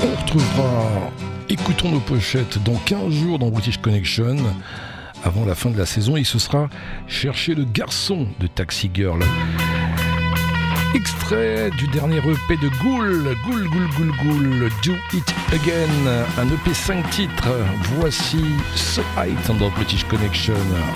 On retrouvera Écoutons nos pochettes dans 15 jours dans British Connection. Avant la fin de la saison, et ce sera Chercher le garçon de Taxi Girl. Extrait du dernier EP de Ghoul, Do It Again, un EP 5 titres. Voici So High dans British Connection.